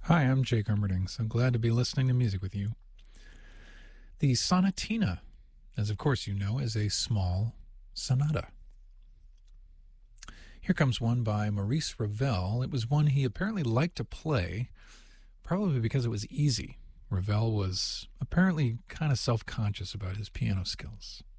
Hi, I'm Jake Armerding, so glad to be listening to music with you. The sonatina, as of course you know, is a small sonata. Here comes one by Maurice Ravel. It was one he apparently liked to play, probably because it was easy. Ravel was apparently kind of self conscious about his piano skills.